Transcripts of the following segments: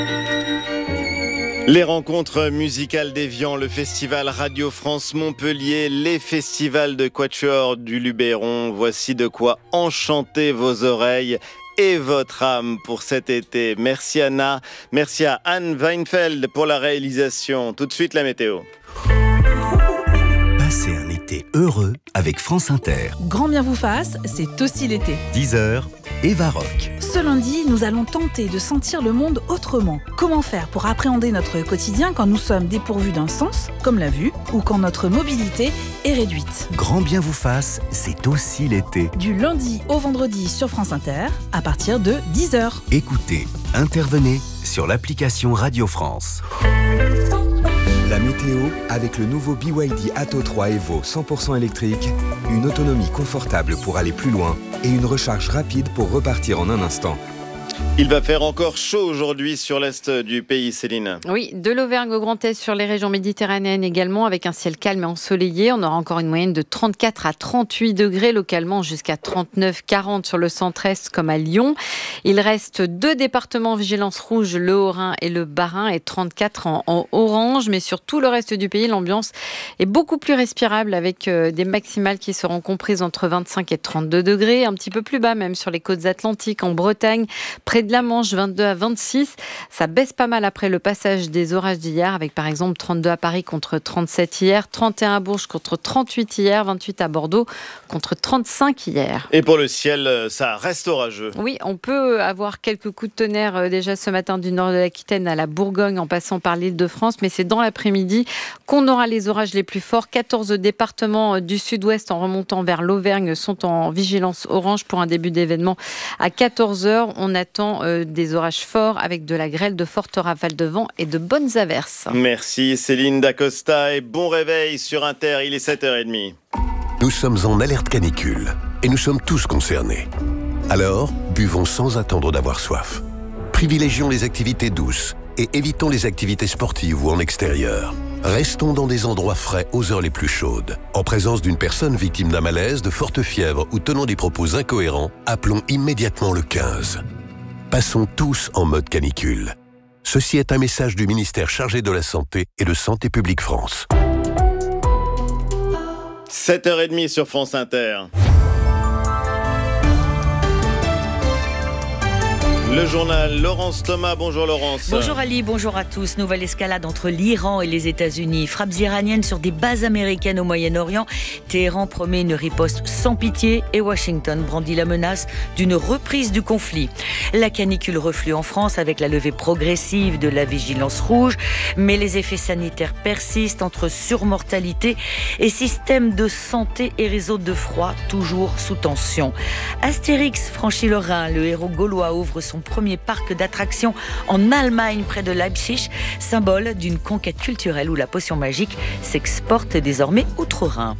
Les rencontres musicales d'Évian, le festival Radio France Montpellier, les festivals de Quatuor du Luberon. Voici de quoi enchanter vos oreilles et votre âme pour cet été. Merci Anna, merci à Anne Weinfeld pour la réalisation. Tout de suite la météo. Passez un été heureux avec France Inter. Grand bien vous fasse, c'est aussi l'été. 10h, Eva Rock. Ce lundi, nous allons tenter de sentir le monde autrement. Comment faire pour appréhender notre quotidien quand nous sommes dépourvus d'un sens, comme la vue, ou quand notre mobilité est réduite. Grand bien vous fasse, c'est aussi l'été. Du lundi au vendredi sur France Inter, à partir de 10h. Écoutez, intervenez sur l'application Radio France. La météo avec le nouveau BYD Atto 3 Evo 100% électrique, une autonomie confortable pour aller plus loin et une recharge rapide pour repartir en un instant. Il va faire encore chaud aujourd'hui sur l'est du pays, Céline. Oui, de l'Auvergne au Grand Est sur les régions méditerranéennes également, avec un ciel calme et ensoleillé. On aura encore une moyenne de 34 à 38 degrés, localement jusqu'à 39-40 sur le centre-est comme à Lyon. Il reste 2 départements en vigilance rouge, le Haut-Rhin et le Bas-Rhin, et 34 en orange. Mais sur tout le reste du pays, l'ambiance est beaucoup plus respirable, avec des maximales qui seront comprises entre 25 et 32 degrés, un petit peu plus bas même sur les côtes atlantiques, en Bretagne, près de la Manche, 22 à 26. Ça baisse pas mal après le passage des orages d'hier, avec par exemple 32 à Paris contre 37 hier, 31 à Bourges contre 38 hier, 28 à Bordeaux contre 35 hier. Et pour le ciel, ça reste orageux. Oui, on peut avoir quelques coups de tonnerre déjà ce matin du nord de l'Aquitaine à la Bourgogne en passant par l'Île-de-France, mais c'est dans l'après-midi qu'on aura les orages les plus forts. 14 départements du sud-ouest en remontant vers l'Auvergne sont en vigilance orange pour un début d'événement à 14h. On attend des orages forts avec de la grêle, de fortes rafales de vent et de bonnes averses. Merci Céline Dacosta et bon réveil sur Inter, il est 7h30. Nous sommes en alerte canicule et nous sommes tous concernés. Alors, buvons sans attendre d'avoir soif. Privilégions les activités douces et évitons les activités sportives ou en extérieur. Restons dans des endroits frais aux heures les plus chaudes. En présence d'une personne victime d'un malaise, de forte fièvre ou tenant des propos incohérents, appelons immédiatement le 15. Passons tous en mode canicule. Ceci est un message du ministère chargé de la Santé et de Santé publique France. 7h30 sur France Inter. Le journal, Laurence Thomas. Bonjour Laurence. Bonjour Ali, bonjour à tous. Nouvelle escalade entre l'Iran et les États-Unis. Frappes iraniennes sur des bases américaines au Moyen-Orient. Téhéran promet une riposte sans pitié et Washington brandit la menace d'une reprise du conflit. La canicule reflue en France avec la levée progressive de la vigilance rouge, mais les effets sanitaires persistent entre surmortalité et système de santé et réseau de froid toujours sous tension. Astérix franchit le Rhin. Le héros gaulois ouvre son premier parc d'attractions en Allemagne près de Leipzig, symbole d'une conquête culturelle où la potion magique s'exporte désormais outre-Rhin.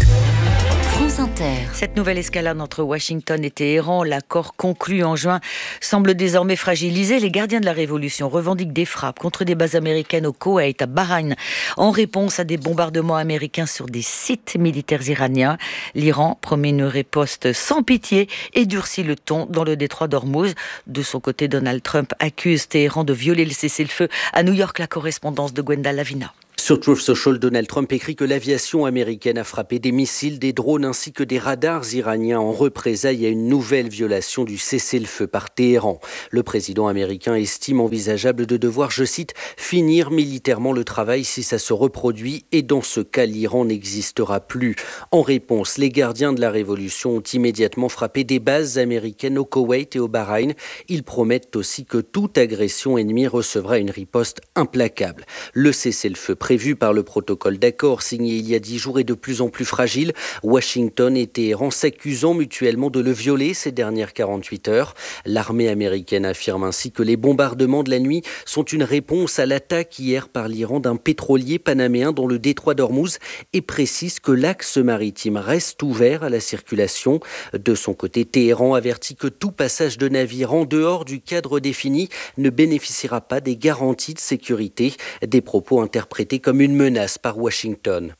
France Inter. Cette nouvelle escalade entre Washington et Téhéran, l'accord conclu en juin, semble désormais fragilisé. Les gardiens de la Révolution revendiquent des frappes contre des bases américaines au Koweït, à Bahreïn, en réponse à des bombardements américains sur des sites militaires iraniens. L'Iran promet une riposte sans pitié et durcit le ton dans le détroit d'Ormuz. De son côté, Donald Trump accuse Téhéran de violer le cessez-le-feu. À New York, la correspondance de Gwenda Lavina. Sur Truth Social, Donald Trump écrit que l'aviation américaine a frappé des missiles, des drones ainsi que des radars iraniens en représailles à une nouvelle violation du cessez-le-feu par Téhéran. Le président américain estime envisageable de devoir, je cite, « finir militairement le travail si ça se reproduit et dans ce cas, l'Iran n'existera plus ». En réponse, les gardiens de la Révolution ont immédiatement frappé des bases américaines au Koweït et au Bahreïn. Ils promettent aussi que toute agression ennemie recevra une riposte implacable. Le cessez-le-feu prévu par le protocole d'accord signé il y a 10 jours est de plus en plus fragile. Washington et Téhéran s'accusant mutuellement de le violer ces dernières 48 heures. L'armée américaine affirme ainsi que les bombardements de la nuit sont une réponse à l'attaque hier par l'Iran d'un pétrolier panaméen dans le détroit d'Ormuz et précise que l'axe maritime reste ouvert à la circulation. De son côté, Téhéran avertit que tout passage de navire en dehors du cadre défini ne bénéficiera pas des garanties de sécurité. Des propos interprétés comme une menace par Washington.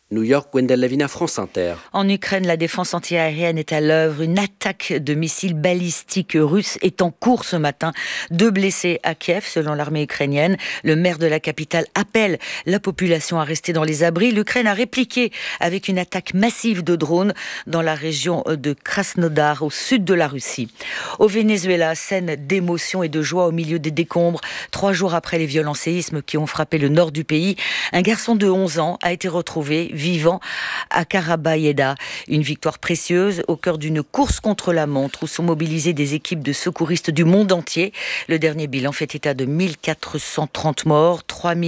New York, Gwendal Lavina, France Inter. En Ukraine, la défense antiaérienne est à l'œuvre. Une attaque de missiles balistiques russes est en cours ce matin. 2 blessés à Kiev, selon l'armée ukrainienne. Le maire de la capitale appelle la population à rester dans les abris. L'Ukraine a répliqué avec une attaque massive de drones dans la région de Krasnodar, au sud de la Russie. Au Venezuela, scène d'émotion et de joie au milieu des décombres. 3 jours après les violents séismes qui ont frappé le nord du pays, un garçon de 11 ans a été retrouvé vivant à Carabayeda. Une victoire précieuse au cœur d'une course contre la montre où sont mobilisées des équipes de secouristes du monde entier. Le dernier bilan fait état de 1430 morts,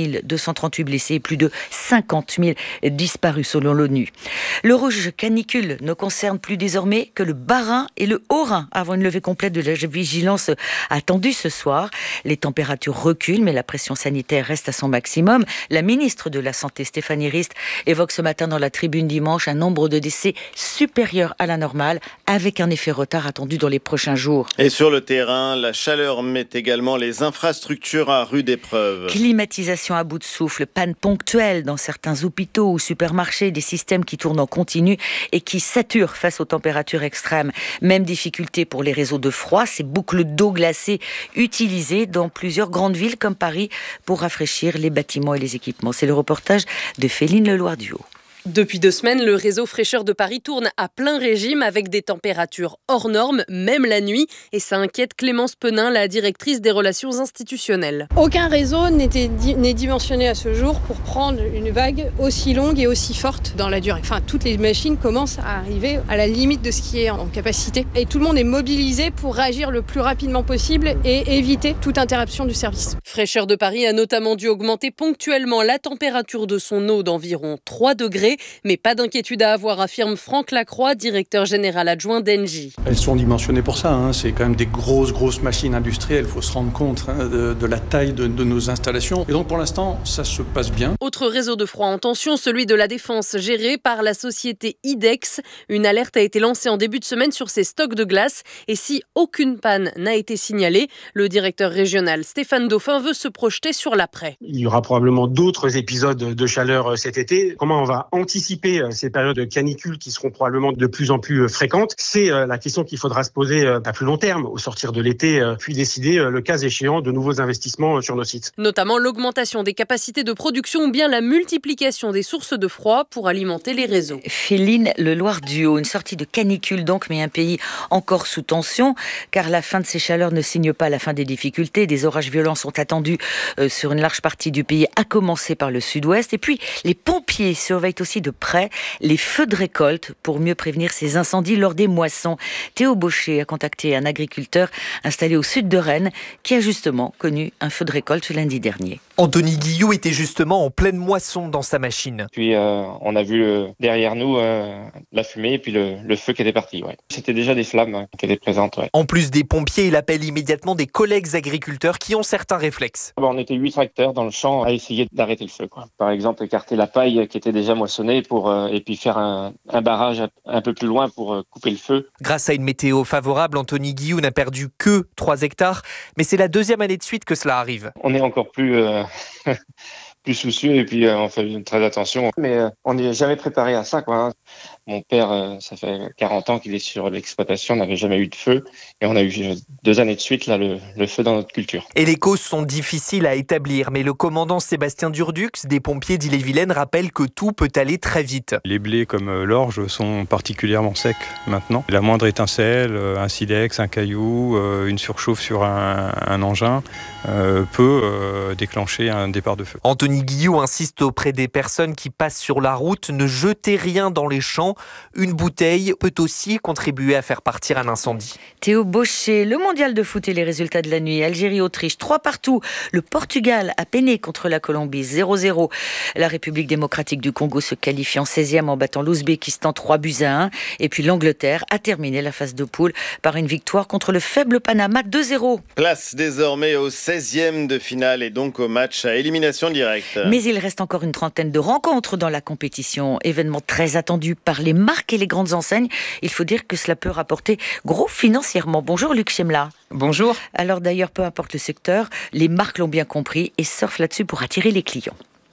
3238 blessés et plus de 50 000 disparus selon l'ONU. Le rouge canicule ne concerne plus désormais que le Bas-Rhin et le Haut-Rhin avant une levée complète de la vigilance attendue ce soir. Les températures reculent mais la pression sanitaire reste à son maximum. La ministre de la Santé, Stéphanie Rist, évoque ce matin dans la Tribune dimanche un nombre de décès supérieur à la normale, avec un effet retard attendu dans les prochains jours. Et sur le terrain, la chaleur met également les infrastructures à rude épreuve. Climatisation à bout de souffle, panne ponctuelle dans certains hôpitaux ou supermarchés, des systèmes qui tournent en continu et qui saturent face aux températures extrêmes. Même difficulté pour les réseaux de froid, ces boucles d'eau glacée utilisées dans plusieurs grandes villes comme Paris pour rafraîchir les bâtiments et les équipements. C'est le reportage de Féline Leloir-Duhaut. Depuis 2 semaines, le réseau Fraîcheur de Paris tourne à plein régime avec des températures hors normes, même la nuit. Et ça inquiète Clémence Penin, la directrice des relations institutionnelles. Aucun réseau n'est dimensionné à ce jour pour prendre une vague aussi longue et aussi forte dans la durée. Enfin, toutes les machines commencent à arriver à la limite de ce qui est en capacité. Et tout le monde est mobilisé pour réagir le plus rapidement possible et éviter toute interruption du service. Fraîcheur de Paris a notamment dû augmenter ponctuellement la température de son eau d'environ 3 degrés. Mais pas d'inquiétude à avoir, affirme Franck Lacroix, directeur général adjoint d'Engie. Elles sont dimensionnées pour ça, c'est quand même des grosses machines industrielles, il faut se rendre compte de la taille de nos installations. Et donc pour l'instant, ça se passe bien. Autre réseau de froid en tension, celui de la Défense, géré par la société IDEX. Une alerte a été lancée en début de semaine sur ses stocks de glace. Et si aucune panne n'a été signalée, le directeur régional Stéphane Dauphin veut se projeter sur l'après. Il y aura probablement d'autres épisodes de chaleur cet été. Comment on va anticiper ces périodes de canicule qui seront probablement de plus en plus fréquentes? C'est la question qu'il faudra se poser à plus long terme, au sortir de l'été, puis décider, le cas échéant, de nouveaux investissements sur nos sites. Notamment l'augmentation des capacités de production ou bien la multiplication des sources de froid pour alimenter les réseaux. Féline Leloir-Duhaut, une sortie de canicule donc, mais un pays encore sous tension, car la fin de ces chaleurs ne signe pas la fin des difficultés. Des orages violents sont attendus sur une large partie du pays, à commencer par le sud-ouest. Et puis, les pompiers surveillent aussi de près les feux de récolte pour mieux prévenir ces incendies lors des moissons. Théo Baucher a contacté un agriculteur installé au sud de Rennes qui a justement connu un feu de récolte lundi dernier. Anthony Guillot était justement en pleine moisson dans sa machine. Puis on a vu derrière nous la fumée et puis le feu qui était parti. Ouais. C'était déjà des flammes qui étaient présentes. Ouais. En plus des pompiers, il appelle immédiatement des collègues agriculteurs qui ont certains réflexes. On était 8 tracteurs dans le champ à essayer d'arrêter le feu. Par exemple, écarter la paille qui était déjà moissonnée et puis faire un barrage un peu plus loin pour couper le feu. Grâce à une météo favorable, Anthony Guillot n'a perdu que 3 hectares, mais c'est la 2e année de suite que cela arrive. On est encore plus soucieux et puis on fait très attention. Mais on n'est jamais préparé à ça, quoi. Mon père, ça fait 40 ans qu'il est sur l'exploitation, on n'avait jamais eu de feu. Et on a eu 2 années de suite là, le feu dans notre culture. Et les causes sont difficiles à établir, mais le commandant Sébastien Durdux des pompiers d'Ille-et-Vilaine rappelle que tout peut aller très vite. Les blés comme l'orge sont particulièrement secs maintenant. La moindre étincelle, un silex, un caillou, une surchauffe sur un engin peut déclencher un départ de feu. Anthony Guillot insiste auprès des personnes qui passent sur la route, ne jetez rien dans les champs. Une bouteille peut aussi contribuer à faire partir un incendie. Théo Baucher, le mondial de foot et les résultats de la nuit. Algérie-Autriche, 3-3. Le Portugal a peiné contre la Colombie, 0-0. La République démocratique du Congo se qualifie en 16e en battant l'Ouzbékistan 3-1. Et puis l'Angleterre a terminé la phase de poule par une victoire contre le faible Panama, 2-0. Place désormais au 16e de finale et donc au match à élimination directe. Mais il reste encore une trentaine de rencontres dans la compétition. Événement très attendu par les marques et les grandes enseignes. Il faut dire que cela peut rapporter gros financièrement. Bonjour Luc Chemla. Bonjour. Alors d'ailleurs, peu importe le secteur, les marques l'ont bien compris et surfent là-dessus pour attirer les clients.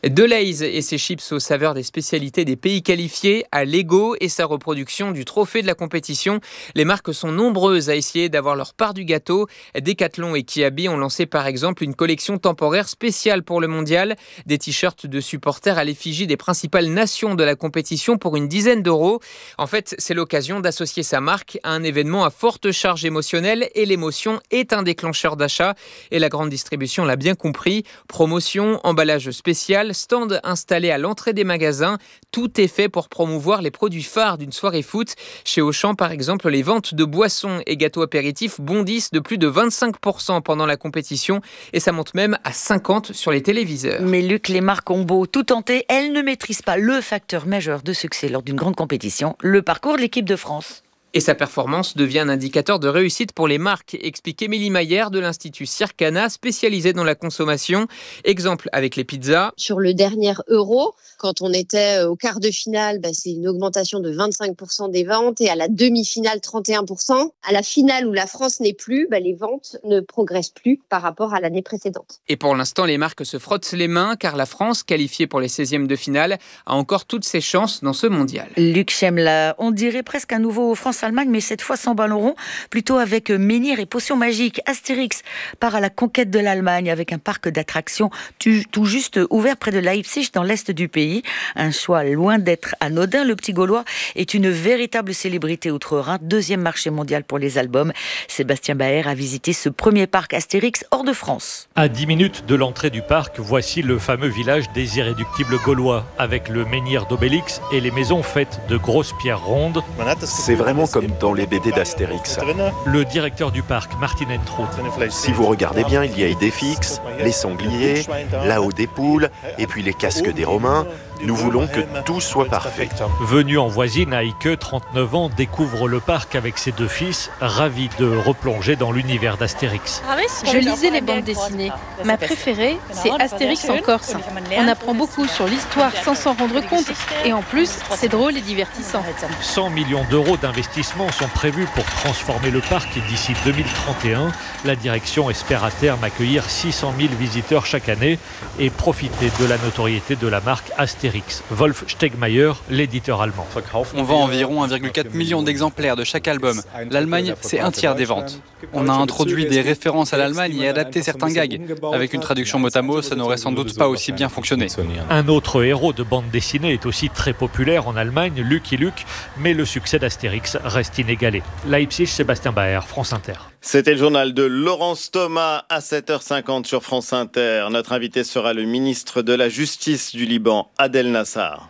De Lay's et ses chips aux saveurs des spécialités des pays qualifiés à Lego et sa reproduction du trophée de la compétition. Les marques sont nombreuses à essayer d'avoir leur part du gâteau. Decathlon et Kiabi ont lancé par exemple une collection temporaire spéciale pour le mondial. Des t-shirts de supporters à l'effigie des principales nations de la compétition pour une dizaine d'euros. En fait, c'est l'occasion d'associer sa marque à un événement à forte charge émotionnelle et l'émotion est un déclencheur d'achat. Et la grande distribution l'a bien compris. Promotion, emballage spécial, stand installé à l'entrée des magasins. Tout est fait pour promouvoir les produits phares d'une soirée foot. Chez Auchan, par exemple, les ventes de boissons et gâteaux apéritifs bondissent de plus de 25% pendant la compétition et ça monte même à 50% sur les téléviseurs. Mais Luc, les marques ont beau tout tenter, elles ne maîtrisent pas le facteur majeur de succès lors d'une grande compétition, le parcours de l'équipe de France. Et sa performance devient un indicateur de réussite pour les marques, explique Émilie Maillère de l'Institut Circana, spécialisé dans la consommation. Exemple avec les pizzas. Sur le dernier Euro, quand on était au quart de finale, c'est une augmentation de 25% des ventes et à la demi-finale, 31%. À la finale où la France n'est plus, les ventes ne progressent plus par rapport à l'année précédente. Et pour l'instant, les marques se frottent les mains car la France, qualifiée pour les 16e de finale, a encore toutes ses chances dans ce mondial. Luc Chemla, on dirait presque un nouveau France-Allemagne, mais cette fois sans ballon rond, plutôt avec menhir et potions magiques. Astérix part à la conquête de l'Allemagne avec un parc d'attractions tout juste ouvert près de Leipzig dans l'est du pays. Un choix loin d'être anodin. Le petit Gaulois est une véritable célébrité outre-Rhin, deuxième marché mondial pour les albums. Sébastien Baer a visité ce premier parc Astérix hors de France. À 10 minutes de l'entrée du parc, voici le fameux village des irréductibles Gaulois, avec le menhir d'Obélix et les maisons faites de grosses pierres rondes. C'est vraiment comme dans les BD d'Astérix. Le directeur du parc, Martin Entrout. Si vous regardez bien, il y a Idéfix, les sangliers, là-haut des poules, et puis les casques des Romains. Nous voulons que tout soit parfait. Venu en voisine, Heike, 39 ans, découvre le parc avec ses deux fils, ravis de replonger dans l'univers d'Astérix. Je lisais les bandes dessinées. Ma préférée, c'est Astérix en Corse. On apprend beaucoup sur l'histoire sans s'en rendre compte. Et en plus, c'est drôle et divertissant. 100 millions d'euros d'investissement sont prévus pour transformer le parc d'ici 2031. La direction espère à terme accueillir 600 000 visiteurs chaque année et profiter de la notoriété de la marque Astérix. Wolf Stegmaier, l'éditeur allemand. On vend environ 1,4 million d'exemplaires de chaque album. L'Allemagne, c'est un tiers des ventes. On a introduit des références à l'Allemagne et adapté certains gags. Avec une traduction mot à mot, ça n'aurait sans doute pas aussi bien fonctionné. Un autre héros de bande dessinée est aussi très populaire en Allemagne, Lucky Luke, mais le succès d'Astérix reste inégalé. Leipzig, Sébastien Baer, France Inter. C'était le journal de Laurence Thomas à 7h50 sur France Inter. Notre invité sera le ministre de la Justice du Liban, Adel Nassar.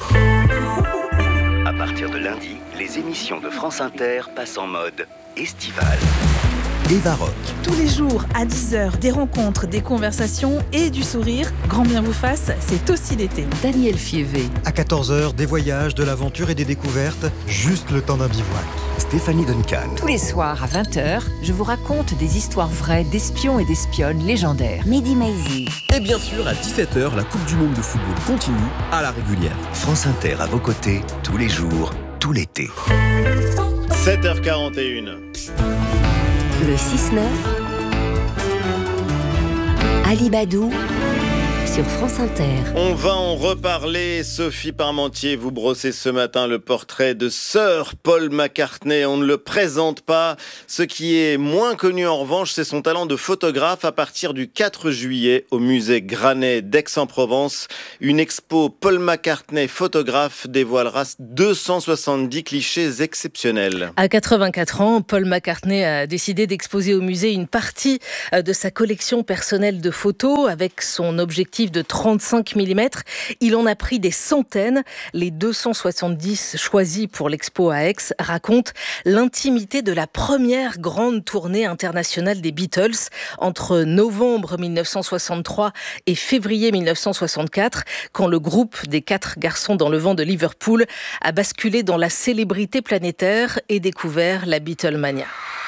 À partir de lundi, les émissions de France Inter passent en mode estival. Eva Rock. Tous les jours à 10h, des rencontres, des conversations et du sourire. Grand bien vous fasse, c'est aussi l'été. Daniel Fievé. À 14h, des voyages, de l'aventure et des découvertes, juste le temps d'un bivouac. Stéphanie Duncan. Tous les soirs à 20h, je vous raconte des histoires vraies d'espions et d'espionnes légendaires. Mehdi Maizi. Et bien sûr, à 17h, la Coupe du Monde de football continue à la régulière. France Inter à vos côtés, tous les jours, tout l'été. 7h41. Le 6-9, Ali Badou sur France Inter. On va en reparler. Sophie Parmentier, vous brossez ce matin le portrait de Sir Paul McCartney. On ne le présente pas. Ce qui est moins connu en revanche, c'est son talent de photographe. À partir du 4 juillet, au musée Granet d'Aix-en-Provence, une expo Paul McCartney photographe dévoilera 270 clichés exceptionnels. À 84 ans, Paul McCartney a décidé d'exposer au musée une partie de sa collection personnelle de photos avec son objectif de 35 mm. Il en a pris des centaines. Les 270 choisis pour l'expo à Aix racontent l'intimité de la première grande tournée internationale des Beatles entre novembre 1963 et février 1964, quand le groupe des 4 garçons dans le vent de Liverpool a basculé dans la célébrité planétaire et découvert la Beatlemania.